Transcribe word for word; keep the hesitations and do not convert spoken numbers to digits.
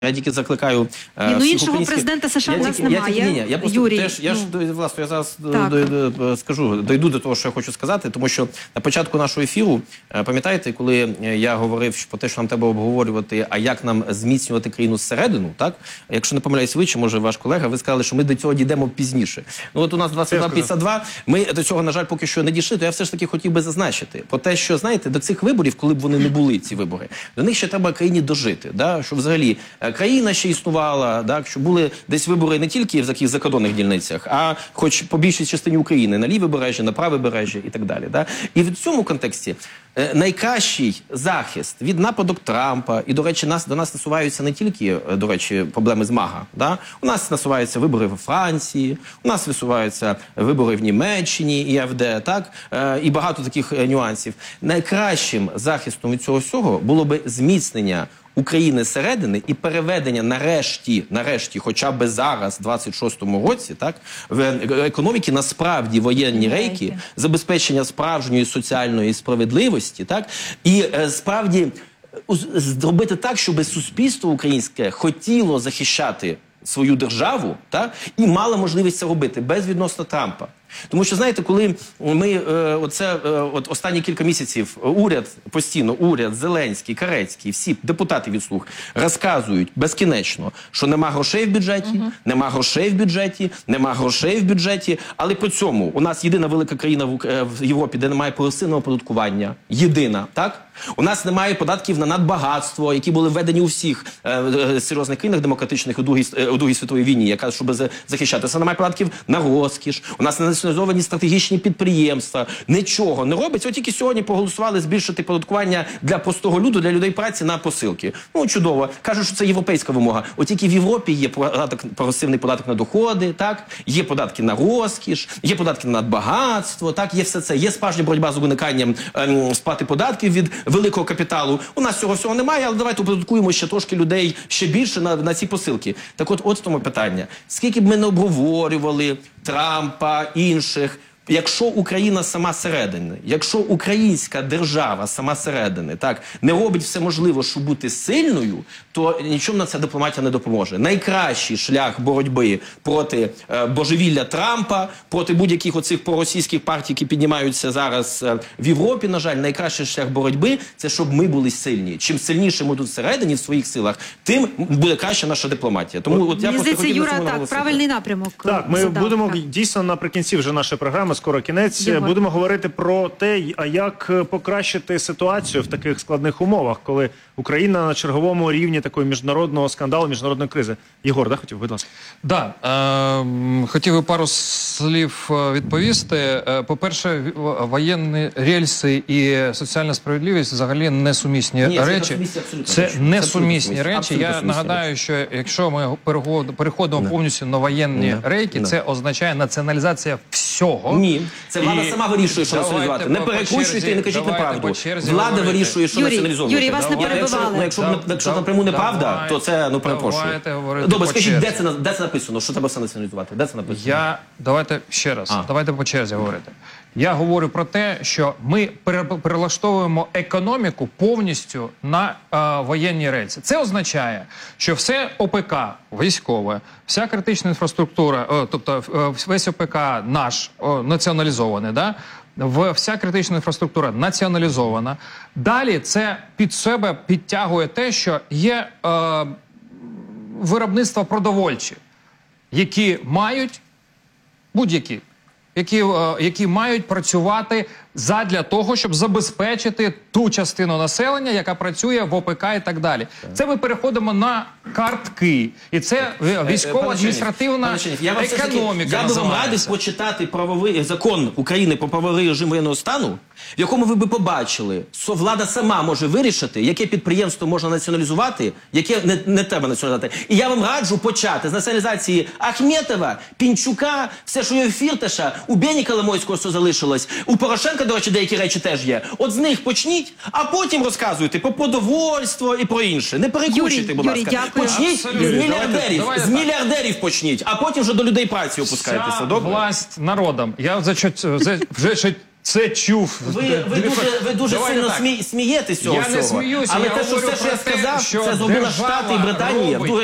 Я тільки закликаю е, ні, ну іншого українських... президента США в нас немає. Я, ні, ні, я просто Юрій, теж, я ну... ж, власне, я зараз до, до, до, скажу, дойду до того, що я хочу сказати, тому що на початку нашого ефіру, пам'ятаєте, коли я говорив про те, що нам треба обговорювати, а як нам зміцнювати країну зсередину, так? Якщо не помиляюсь ви, чи може ваш колега, ви сказали, що ми до цього дійдемо пізніше. Ну от у нас двадцять два п'ятдесят два, ми до цього, на жаль, поки що не дійшли, то я все ж таки хотів би зазначити про те, що, знаєте, до цих виборів, коли б вони не були, ці вибори, до них ще треба країні дожити, да? Щоб взагалі країна ще існувала, так, щоб були десь вибори не тільки в таких закордонних дільницях, а хоч по більшій частині України, на ліве бережжя, на праве бережжя і так далі. Да? І в цьому контексті е, найкращий захист від нападок Трампа, і, до речі, нас, до нас насуваються не тільки, до речі, проблеми з МАГА. Да? У нас насуваються вибори в Франції, у нас висуваються вибори в Німеччині, і АФД, так? Е, і багато таких е, нюансів. Найкращим захистом від цього всього було би зміцнення України зсередини і переведення нарешті, нарешті, хоча б зараз, в двадцять шостому році, так, в економіки на справді воєнні рейки, забезпечення справжньої соціальної справедливості, так, і е, справді зробити так, щоб суспільство українське хотіло захищати свою державу, так, і мало можливість це робити безвідносно Трампа. Тому що, знаєте, коли ми, е, оце, е, от останні кілька місяців уряд, постійно уряд, Зеленський, Карецький, всі депутати від «Слуг» розказують безкінечно, що нема грошей в бюджеті, uh-huh. нема грошей в бюджеті, нема грошей в бюджеті, але при цьому у нас єдина велика країна в, в Європі, де немає прогресивного оподаткування, єдина, так? У нас немає податків на надбагатство, які були введені у всіх е, е, серйозних країнах демократичних у Другій, е, у Другій світовій війні, яка, щоб захищатися. Немає податків на розкіш, у нас не націоналізовані стратегічні підприємства, нічого не робиться. От тільки сьогодні проголосували збільшити податкування для простого люду, для людей праці на посилки. Ну, чудово. Кажуть, що це європейська вимога. От тільки в Європі є податок, прогресивний податок на доходи, так? Є податки на розкіш, є податки на надбагатство, так? Є все це. Є справжня боротьба з униканням ем, сплати податків від великого капіталу. У нас цього всього немає, але давайте оподаткуємо ще трошки людей ще більше на, на ці посилки. Так от, от в тому питання. Скільки б ми не обговорювали Трампа, інших, якщо Україна сама середини, якщо українська держава сама середини, так, не робить все можливе, щоб бути сильною, то нічому на ця дипломатія не допоможе. Найкращий шлях боротьби проти е, божевілля Трампа, проти будь-яких оцих проросійських партій, які піднімаються зараз е, в Європі, на жаль, найкращий шлях боротьби – це щоб ми були сильні. Чим сильніше ми тут всередині, в своїх силах, тим буде краща наша дипломатія. Тому от я просто хотів на цьому наголосити. Так, правильний напрямок. Так, ми задав, будемо так. дійсно наприкінці вже нашої програми, скоро кінець, Єгор. Будемо говорити про те, а як покращити ситуацію в таких складних умовах, коли Україна на черговому рівні такої міжнародного скандалу, міжнародної кризи. Єгор, да, хотів, будь ласка. Да, е, хотів би пару слів відповісти. По-перше, воєнні рельси і соціальна справедливість взагалі несумісні Ні, речі. Це, це несумісні це речі. Абсолютно Я нагадаю, речі. що якщо ми переходимо Не. повністю на воєнні Не. рейки, Не. це означає націоналізація всього. Ні, це влада і... сама вирішує, що націоналізувати. Не перекручуйте і не кажіть неправду. Влада вирішує, що націоналізовувати. Юрій, вас не перебивали. Ну, якщо, да, якщо да, напряму неправда, давай, то це, ну, перепрошую. Добре, скажіть, де це, де це написано, що треба все націоналізувати? Де це написано? Я, давайте ще раз, а. давайте по черзі говорити. Я говорю про те, що ми перелаштовуємо економіку повністю на е, воєнні рельси. Це означає, що все ОПК військове, вся критична інфраструктура, о, тобто е, весь ОПК наш о, націоналізований, да? Вся критична інфраструктура націоналізована. Далі це під себе підтягує те, що є е, виробництва продовольчі, які мають будь-які, які, е, які мають працювати задля того, щоб забезпечити ту частину населення, яка працює в ОПК і так далі. Це ми переходимо на картки. І це військово-адміністративна економіка. Я би вам радив почитати правовий закон України про правовий режим воєнного стану, в якому ви би побачили, що влада сама може вирішити, яке підприємство можна націоналізувати, яке не, не треба націоналізувати. І я вам раджу почати з націоналізації Ахметова, Пінчука, все, що є у Фірташа, у Бені Коломойського, що залишилось, у Порошенка, до речі, деякі речі теж є. От з них почніть, а потім розказуйте про продовольство і про інше. Не перекручуйте, будь ласка. Дякую. Почніть з мільярдерів, давайте, з мільярдерів почніть, а потім вже до людей праці опускайтеся. Вся добре? власть народом. Я за, за, вже це чув. Ви, ви Дві дуже, ви дуже Давайте сильно так. смі, смієтесь з цього Я не всього. сміюся, Але я те, що говорю все, що про я те, сказав, що це зробила держава Штати і Британія. робить. в